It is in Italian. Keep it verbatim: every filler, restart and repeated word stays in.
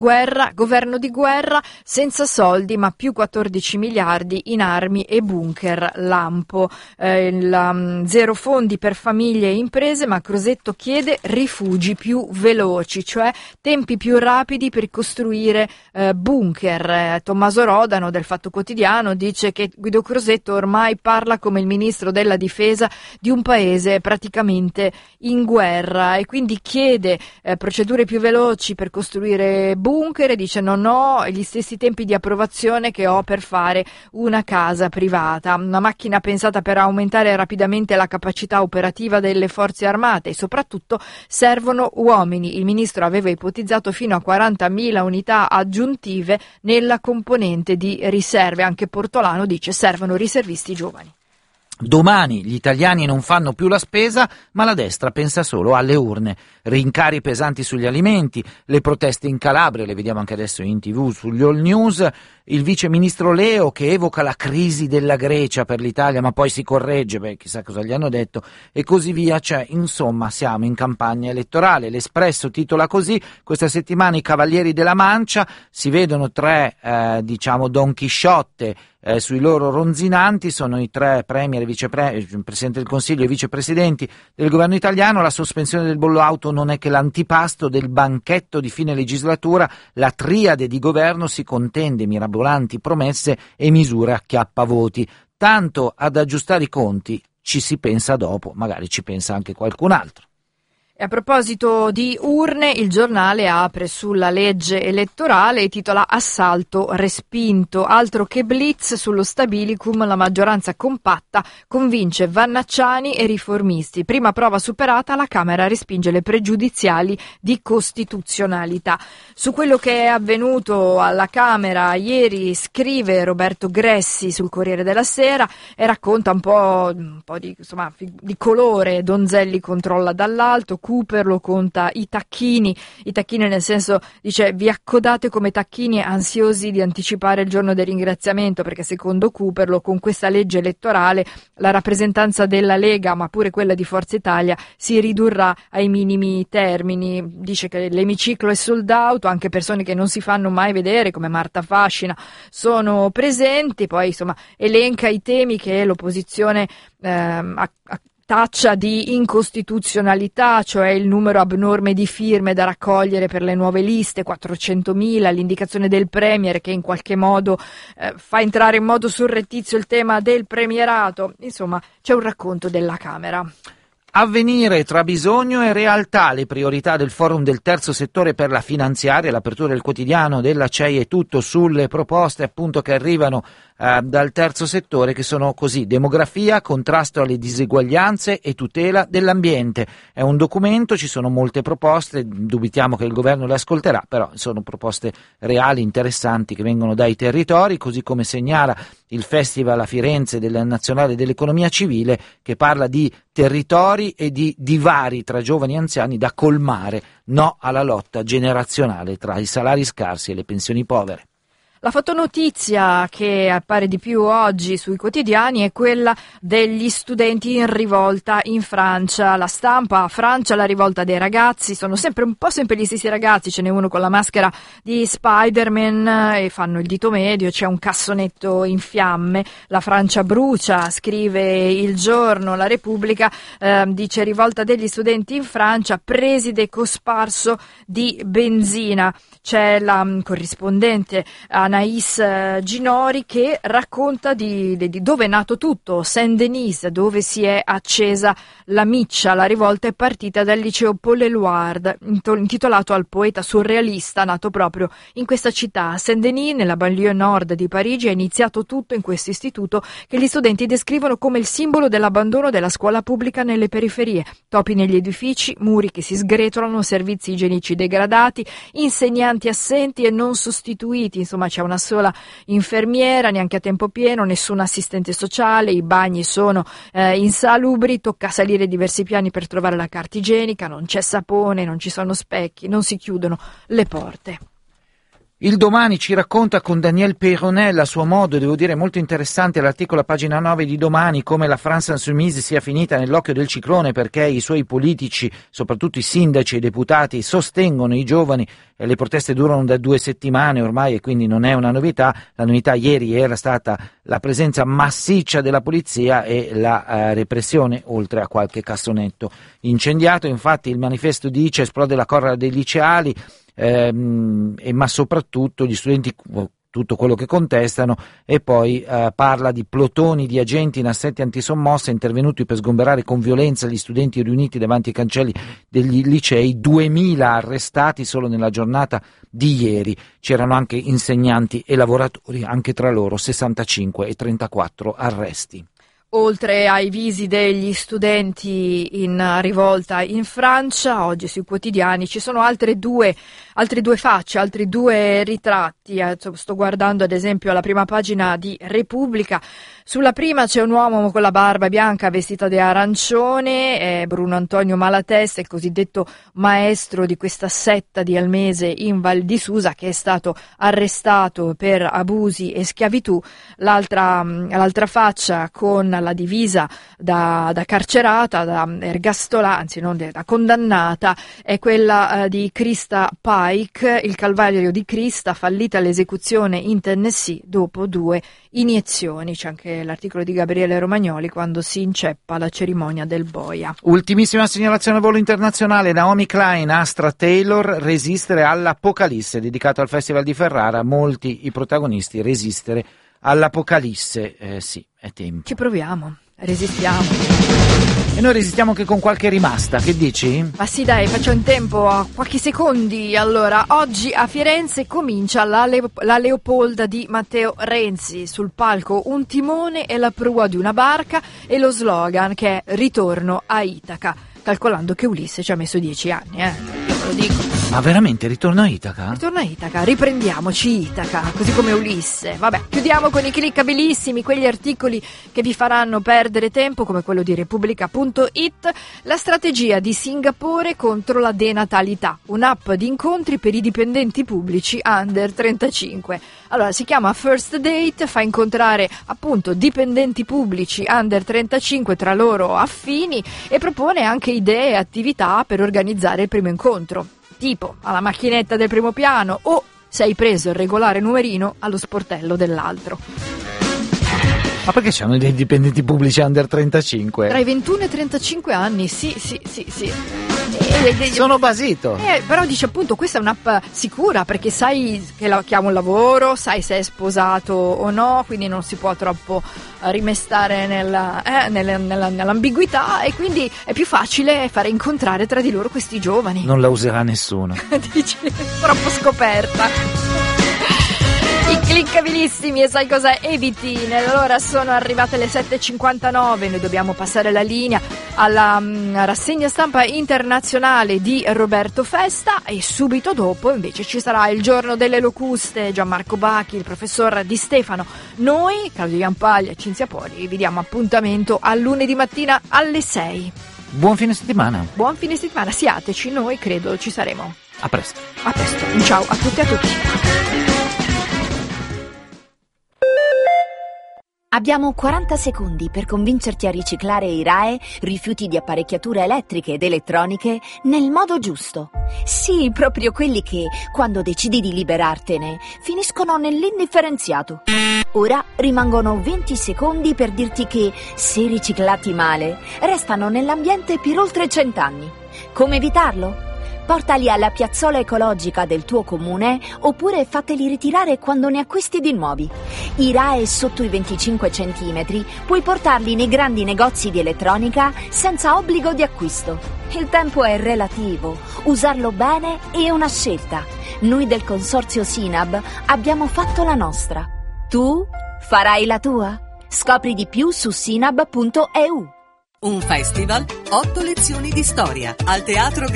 Guerra, governo di guerra, senza soldi ma più quattordici miliardi in armi e bunker Lampo. Eh, il, um, zero fondi per famiglie e imprese, ma Crosetto chiede rifugi più veloci, cioè tempi più rapidi per costruire eh, bunker. Eh, Tommaso Rodano del Fatto Quotidiano dice che Guido Crosetto ormai parla come il ministro della difesa di un paese praticamente in guerra e quindi chiede eh, procedure più veloci per costruire bunker. Bunker e dice non ho gli stessi tempi di approvazione che ho per fare una casa privata, una macchina pensata per aumentare rapidamente la capacità operativa delle forze armate e soprattutto servono uomini. Il ministro aveva ipotizzato fino a quarantamila unità aggiuntive nella componente di riserve. Anche Portolano dice servono riservisti giovani. Domani gli italiani non fanno più la spesa, ma la destra pensa solo alle urne. Rincari pesanti sugli alimenti, le proteste in Calabria, le vediamo anche adesso in tv sugli All News, il vice ministro Leo che evoca la crisi della Grecia per l'Italia, ma poi si corregge, beh, chissà cosa gli hanno detto, e così via. Cioè, insomma, siamo in campagna elettorale. L'Espresso titola così: questa settimana i Cavalieri della Mancia, si vedono tre, eh, diciamo, Don Chisciotte Eh, sui loro ronzinanti, sono i tre premier, vicepre- presidente del Consiglio e vicepresidenti del governo italiano. La sospensione del bollo auto non è che l'antipasto del banchetto di fine legislatura, la triade di governo si contende mirabolanti promesse e misure a chiappavoti. Tanto ad aggiustare i conti ci si pensa dopo, magari ci pensa anche qualcun altro. E a proposito di urne, il giornale apre sulla legge elettorale e titola Assalto respinto. Altro che blitz sullo stabilicum, la maggioranza compatta convince Vannacciani e riformisti. Prima prova superata, la Camera respinge le pregiudiziali di costituzionalità. Su quello che è avvenuto alla Camera ieri scrive Roberto Gressi sul Corriere della Sera e racconta un po', un po' di, insomma, di colore. Donzelli controlla dall'alto, Cooper lo conta i tacchini, i tacchini nel senso, dice, vi accodate come tacchini ansiosi di anticipare il giorno del ringraziamento, perché secondo Cooperlo con questa legge elettorale la rappresentanza della Lega, ma pure quella di Forza Italia, si ridurrà ai minimi termini. Dice che l'emiciclo è sold out, anche persone che non si fanno mai vedere come Marta Fascina sono presenti, poi insomma elenca i temi che l'opposizione ehm, ha, ha taccia di incostituzionalità, cioè il numero abnorme di firme da raccogliere per le nuove liste, quattrocentomila, l'indicazione del premier che in qualche modo eh, fa entrare in modo surrettizio il tema del premierato. Insomma, c'è un racconto della Camera. Avvenire tra bisogno e realtà, le priorità del forum del terzo settore per la finanziaria, l'apertura del quotidiano della C E I e tutto sulle proposte appunto che arrivano eh, dal terzo settore, che sono così: demografia, contrasto alle diseguaglianze e tutela dell'ambiente. È un documento, ci sono molte proposte, dubitiamo che il governo le ascolterà, però sono proposte reali, interessanti, che vengono dai territori, così come segnala il Festival a Firenze del Nazionale dell'Economia Civile, che parla di territori e di divari tra giovani e anziani da colmare, no alla lotta generazionale tra i salari scarsi e le pensioni povere. La fotonotizia che appare di più oggi sui quotidiani è quella degli studenti in rivolta in Francia. La Stampa: Francia, la rivolta dei ragazzi. Sono sempre un po' sempre gli stessi ragazzi, ce n'è uno con la maschera di Spider-Man e fanno il dito medio, c'è un cassonetto in fiamme. La Francia brucia, scrive Il Giorno. La Repubblica eh, dice rivolta degli studenti in Francia, preside cosparso di benzina. C'è la um, corrispondente Anaïs Ginori che racconta di, di, di dove è nato tutto, Saint-Denis, dove si è accesa la miccia. La rivolta è partita dal liceo Paul Éluard, intitolato al poeta surrealista nato proprio in questa città. Saint-Denis, nella banlieue nord di Parigi, è iniziato tutto in questo istituto che gli studenti descrivono come il simbolo dell'abbandono della scuola pubblica nelle periferie. Topi negli edifici, muri che si sgretolano, servizi igienici degradati, insegnanti assenti e non sostituiti. Insomma, c'è una sola infermiera, neanche a tempo pieno, nessun assistente sociale, i bagni sono eh, insalubri, tocca salire diversi piani per trovare la carta igienica, non c'è sapone, non ci sono specchi, non si chiudono le porte. Il Domani ci racconta con Daniel Peyronel a suo modo, devo dire molto interessante l'articolo a pagina nove di Domani, come la France Insoumise sia finita nell'occhio del ciclone perché i suoi politici, soprattutto i sindaci e i deputati, sostengono i giovani e le proteste durano da due settimane ormai e quindi non è una novità. La novità ieri era stata la presenza massiccia della polizia e la eh, repressione, oltre a qualche cassonetto incendiato. Infatti il manifesto dice esplode la corra dei liceali, Ehm, e, ma soprattutto gli studenti tutto quello che contestano, e poi eh, parla di plotoni di agenti in assetti antisommossa intervenuti per sgomberare con violenza gli studenti riuniti davanti ai cancelli degli licei, duemila arrestati solo nella giornata di ieri. C'erano anche insegnanti e lavoratori, anche tra loro sessantacinque e trentaquattro arresti. Oltre ai visi degli studenti in rivolta in Francia, oggi sui quotidiani ci sono altre due, altre due facce, altri due ritratti. Sto guardando ad esempio la prima pagina di Repubblica. Sulla prima c'è un uomo con la barba bianca vestita di arancione, è Bruno Antonio Malatesta, il cosiddetto maestro di questa setta di Almese in Val di Susa, che è stato arrestato per abusi e schiavitù. L'altra, l'altra faccia con la divisa da, da carcerata, da ergastolata, anzi non da condannata, è quella uh, di Krista Pike, il calvario di Krista, fallita l'esecuzione in Tennessee dopo due iniezioni. C'è anche l'articolo di Gabriele Romagnoli quando si inceppa la cerimonia del boia. Ultimissima segnalazione a volo internazionale: Naomi Klein, Astra Taylor, resistere all'Apocalisse, dedicato al Festival di Ferrara. Molti i protagonisti, resistere all'Apocalisse, eh, sì, è tempo. Ci proviamo, resistiamo. E noi resistiamo anche con qualche rimasta, che dici? Ma sì dai, faccio in tempo a qualche secondi. Allora, oggi a Firenze comincia la, Le- la Leopolda di Matteo Renzi. Sul palco un timone e la prua di una barca e lo slogan che è ritorno a Itaca. Calcolando che Ulisse ci ha messo dieci anni, eh, io ve lo dico. Ma veramente ritorno a Itaca? Ritorno a Itaca, riprendiamoci Itaca, così come Ulisse. Vabbè, chiudiamo con i cliccabilissimi, quegli articoli che vi faranno perdere tempo, come quello di Repubblica punto it, la strategia di Singapore contro la denatalità, un'app di incontri per i dipendenti pubblici under trentacinque. Allora, si chiama First Date, fa incontrare appunto dipendenti pubblici under trentacinque tra loro affini e propone anche idee e attività per organizzare il primo incontro, tipo alla macchinetta del primo piano o, se hai preso il regolare numerino, allo sportello dell'altro. Ma perché c'hanno dei dipendenti pubblici under trentacinque? Tra i ventuno e i trentacinque anni, sì, sì, sì, sì. Sono basito. Eh, però dice appunto questa è un'app sicura perché sai che, la, che ha un lavoro, sai se è sposato o no, quindi non si può troppo rimestare nella, eh, nella, nella, nell'ambiguità e quindi è più facile fare incontrare tra di loro questi giovani. Non la userà nessuno. Dici, troppo scoperta. I cliccabilissimi, e sai cosa eviti? Allora sono arrivate le sette e cinquantanove, noi dobbiamo passare la linea alla um, rassegna stampa internazionale di Roberto Festa e subito dopo invece ci sarà il giorno delle locuste, Gianmarco Bacchi, il professor Di Stefano. Noi, Claudio Iampaglia e Cinzia Poli, vi diamo appuntamento a lunedì mattina alle sei. Buon fine settimana. Buon fine settimana, siateci, noi credo ci saremo. A presto. A presto, un ciao a tutti e a tutti. Abbiamo quaranta secondi per convincerti a riciclare i R A E, rifiuti di apparecchiature elettriche ed elettroniche, nel modo giusto. Sì, proprio quelli che, quando decidi di liberartene, finiscono nell'indifferenziato. Ora rimangono venti secondi per dirti che, se riciclati male, restano nell'ambiente per oltre cent'anni. Come evitarlo? Portali alla piazzola ecologica del tuo comune oppure fateli ritirare quando ne acquisti di nuovi. I R A E sotto i venticinque centimetri puoi portarli nei grandi negozi di elettronica senza obbligo di acquisto. Il tempo è relativo, usarlo bene è una scelta. Noi del consorzio Sinab abbiamo fatto la nostra. Tu farai la tua? Scopri di più su sinab punto e u. Un festival, otto lezioni di storia al Teatro